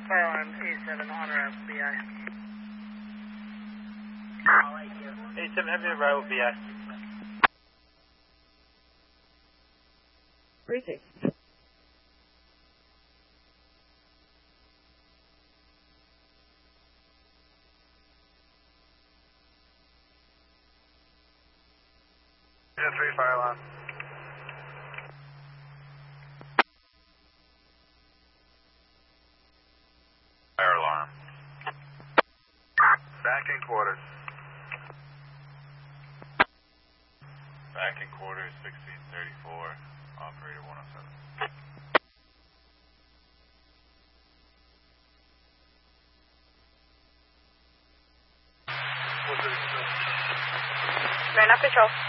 Fire on A7 on or FBI. A7 Heavy arrival BI. Briefing. Yeah, 3 fire alarm. Fire alarm. Back in quarters. Back in quarters, 1634, operator 107. Right up patrol.